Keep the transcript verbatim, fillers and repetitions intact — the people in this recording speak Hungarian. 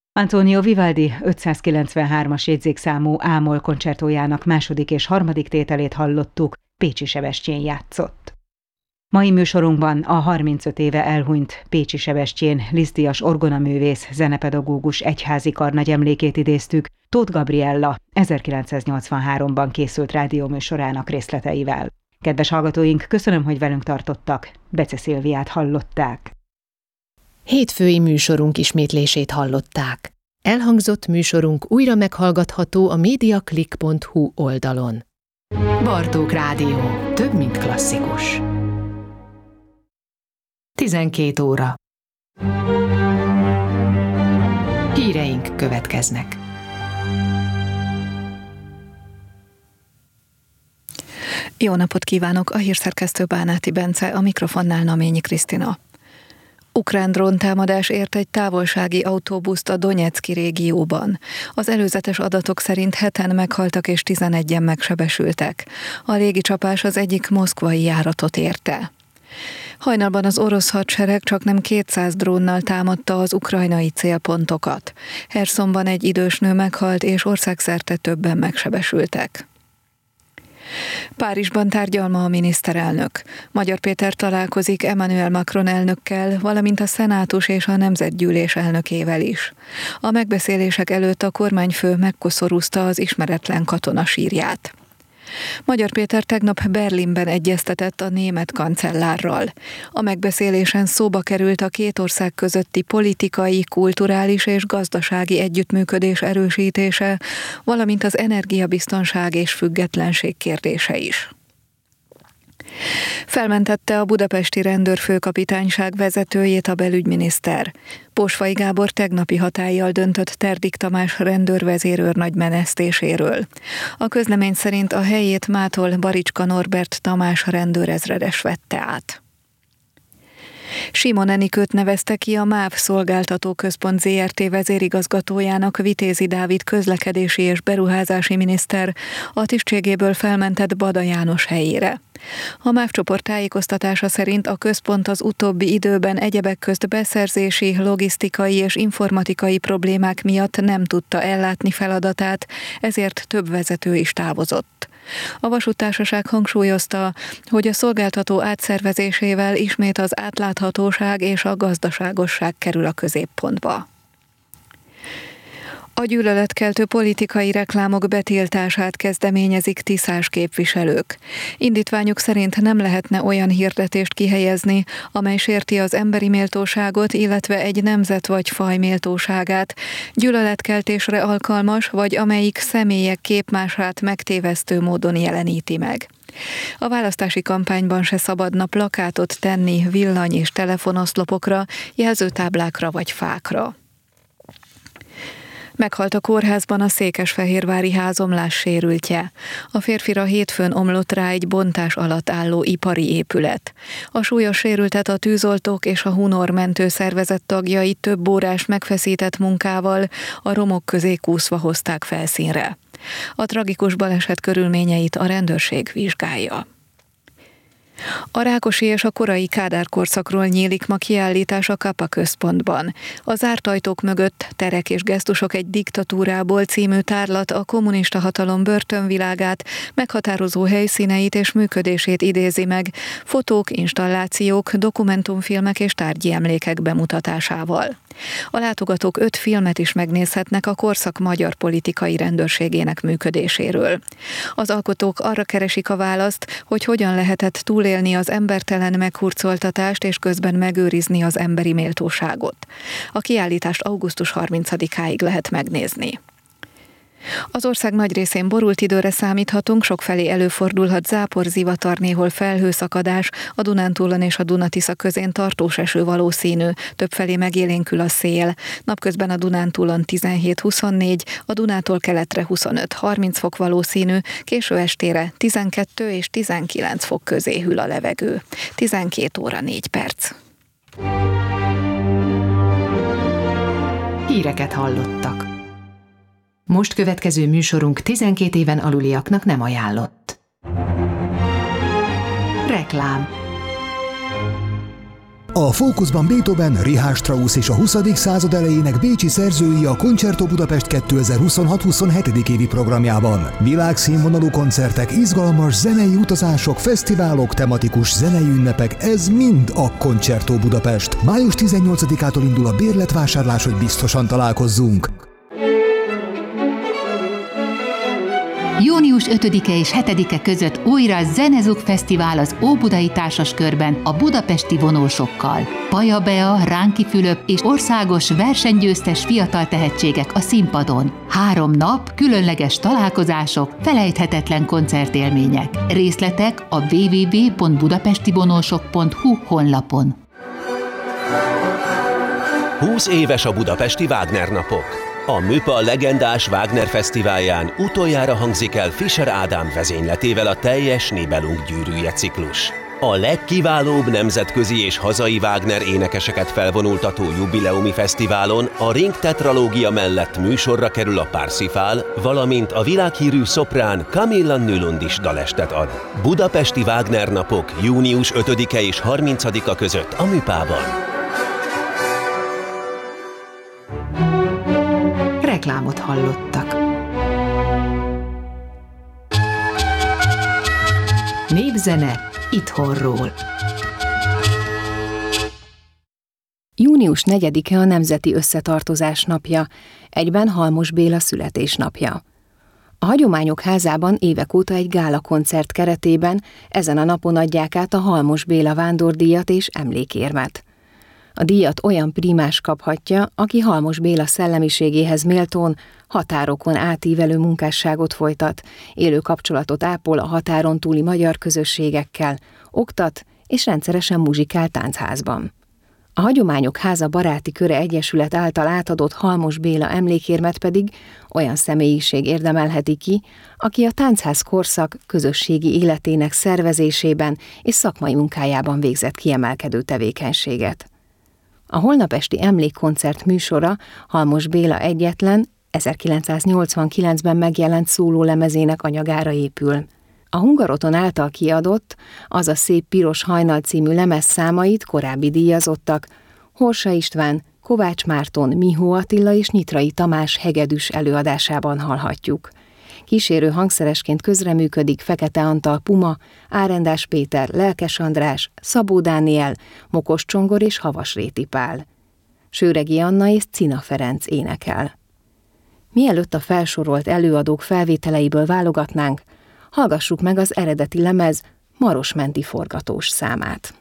Antonio Vivaldi ötszázkilencvenhármas jegyzékszámú A-moll koncertójának második és harmadik tételét hallottuk, Pécsi Sebestyén játszott. Mai műsorunkban a harmincöt éve elhunyt Pécsi Sebestyén Lisztdíjas orgonaművész, zenepedagógus egyházi karnagy emlékét idéztük Tóth Gabriella ezerkilencszáznyolcvanháromban készült rádióműsorának részleteivel. Kedves hallgatóink, köszönöm, hogy velünk tartottak. Bece Szilviát hallották. Hétfői műsorunk ismétlését hallották. Elhangzott műsorunk újra meghallgatható a mediaclick pont hu oldalon. Bartók Rádió. Több, mint klasszikus. tizenkét óra. Híreink következnek. Jó napot kívánok, a hírszerkesztő Bánáti Bence, a mikrofonnál Naményi Krisztina. Ukrán dróntámadás ért egy távolsági autóbuszt a Donyecky régióban. Az előzetes adatok szerint heten meghaltak és tizenegyen megsebesültek. A légicsapás az egyik moszkvai járatot érte. Hajnalban az orosz hadsereg csaknem kétszáz drónnal támadta az ukrajnai célpontokat. Hersonban egy idős nő meghalt és országszerte többen megsebesültek. Párizsban tárgyal ma a miniszterelnök. Magyar Péter találkozik Emmanuel Macron elnökkel, valamint a Szenátus és a Nemzetgyűlés elnökével is. A megbeszélések előtt a kormányfő megkoszorúzta az ismeretlen katona sírját. Magyar Péter tegnap Berlinben egyeztetett a német kancellárral. A megbeszélésen szóba került a két ország közötti politikai, kulturális és gazdasági együttműködés erősítése, valamint az energiabiztonság és függetlenség kérdése is. Felmentette a budapesti rendőrfőkapitányság vezetőjét a belügyminiszter. Posvay Gábor tegnapi hatállyal döntött Terdik Tamás rendőrvezérőrnagy menesztéséről. A közlemény szerint a helyét mától Baricska Norbert Tamás rendőrezredes vette át. Simon Enikőt nevezte ki a MÁV Szolgáltató Központ zé er té vezérigazgatójának Vitézi Dávid közlekedési és beruházási miniszter a tisztségéből felmentett Bada János helyére. A MÁV csoport tájékoztatása szerint a központ az utóbbi időben egyebek közt beszerzési, logisztikai és informatikai problémák miatt nem tudta ellátni feladatát, ezért több vezető is távozott. A vasúttársaság hangsúlyozta, hogy a szolgáltató átszervezésével ismét az átláthatóság és a gazdaságosság kerül a középpontba. A gyűlöletkeltő politikai reklámok betiltását kezdeményezik tiszás képviselők. Indítványuk szerint nem lehetne olyan hirdetést kihelyezni, amely sérti az emberi méltóságot, illetve egy nemzet vagy faj méltóságát, gyűlöletkeltésre alkalmas, vagy amelyik személyek képmását megtévesztő módon jeleníti meg. A választási kampányban se szabadna plakátot tenni villany- és telefonoszlopokra, jelzőtáblákra vagy fákra. Meghalt a kórházban a székesfehérvári házomlás sérültje. A férfira hétfőn omlott rá egy bontás alatt álló ipari épület. A súlyos sérültet a tűzoltók és a Hunor mentőszervezet tagjai több órás megfeszített munkával a romok közé kúszva hozták felszínre. A tragikus baleset körülményeit a rendőrség vizsgálja. A Rákosi és a korai Kádár korszakról nyílik ma kiállítás a Kapa központban. A zárt ajtók mögött Terek és gesztusok egy diktatúrából című tárlat a kommunista hatalom börtönvilágát, meghatározó helyszíneit és működését idézi meg, fotók, installációk, dokumentumfilmek és tárgyi emlékek bemutatásával. A látogatók öt filmet is megnézhetnek a korszak magyar politikai rendőrségének működéséről. Az alkotók arra keresik a választ, hogy hogyan lehetett túlélni az embertelen meghurcoltatást és közben megőrizni az emberi méltóságot. A kiállítást augusztus harmincadikáig lehet megnézni. Az ország nagy részén borult időre számíthatunk, sokfelé előfordulhat zápor, zivatar, néhol felhőszakadás, a Dunántúlon és a Duna-Tisza közén tartós eső valószínű, többfelé megélénkül a szél. Napközben a Dunántúlon tizenhét-huszonnégy, a Dunától keletre huszonöt-harminc fok valószínű, késő estére tizenkettő és tizenkilenc fok közé hűl a levegő. tizenkét óra négy perc. Híreket hallottak. Most következő műsorunk tizenkét éven aluliaknak nem ajánlott. Reklám. A fókuszban Beethoven, Richard Strauss és a huszadik század elejének bécsi szerzői a Concerto Budapest kétezer-huszonhat-huszonhetedik évi programjában. Világszínvonalú koncertek, izgalmas zenei utazások, fesztiválok, tematikus zenei ünnepek, ez mind a Concerto Budapest. május tizennyolcadikától indul a bérletvásárlás, hogy biztosan találkozzunk. június ötödike és hetedike között újra Zenezug Fesztivál az Óbudai Társaskörben a budapesti vonósokkal. Paja Bea, Ránki Fülöp és országos versenygyőztes fiatal tehetségek a színpadon. Három nap, különleges találkozások, felejthetetlen koncertélmények. Részletek a double-u double-u double-u pont budapestivonósok pont hu honlapon. húsz éves a budapesti Wagner napok. A Műpa legendás Wagner fesztiválján utoljára hangzik el Fischer Ádám vezényletével a teljes Nibelung gyűrűje ciklus. A legkiválóbb nemzetközi és hazai Wagner énekeseket felvonultató jubileumi fesztiválon a Ring tetralógia mellett műsorra kerül a Parsifal, valamint a világhírű szoprán Camilla Nylund is dalestet ad. Budapesti Wagner napok június ötödike és harmincadika között a Műpában. Reklámot hallottak. Népzene itthonról. Június negyedike a Nemzeti Összetartozás napja, egyben Halmos Béla születésnapja. A Hagyományok Házában évek óta egy gálakoncert keretében ezen a napon adják át a Halmos Béla vándordíjat és emlékérmet. A díjat olyan prímás kaphatja, aki Halmos Béla szellemiségéhez méltón határokon átívelő munkásságot folytat, élő kapcsolatot ápol a határon túli magyar közösségekkel, oktat és rendszeresen muzsikál táncházban. A Hagyományok Háza Baráti Köre Egyesület által átadott Halmos Béla emlékérmet pedig olyan személyiség érdemelheti ki, aki a táncház korszak közösségi életének szervezésében és szakmai munkájában végzett kiemelkedő tevékenységet. A holnap esti emlékkoncert műsora Halmos Béla egyetlen, ezerkilencszáznyolcvankilencben megjelent szólólemezének anyagára épül. A Hungaroton által kiadott Az a szép piros hajnal című lemezszámait korábbi díjazottak, Horsa István, Kovács Márton, Mihó Attila és Nyitrai Tamás hegedűs előadásában hallhatjuk. Kísérő hangszeresként közreműködik Fekete Antal Puma, Árendás Péter, Lelkes András, Szabó Dániel, Mokos Csongor és Havasréti Pál. Sőregi Anna és Cina Ferenc énekel. Mielőtt a felsorolt előadók felvételeiből válogatnánk, hallgassuk meg az eredeti lemez Marosmenti forgatós számát.